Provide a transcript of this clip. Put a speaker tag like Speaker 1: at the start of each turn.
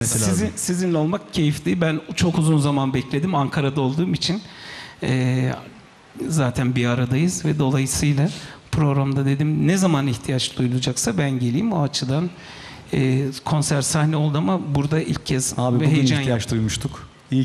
Speaker 1: Sizinle olmak keyifli. Ben çok uzun zaman bekledim Ankara'da olduğum için. Zaten bir aradayız ve dolayısıyla programda dedim ne zaman ihtiyaç duyulacaksa ben geleyim. O açıdan konser sahne oldu ama burada ilk kez
Speaker 2: Abi bugün
Speaker 1: heyecan
Speaker 2: ihtiyaç duymuştuk.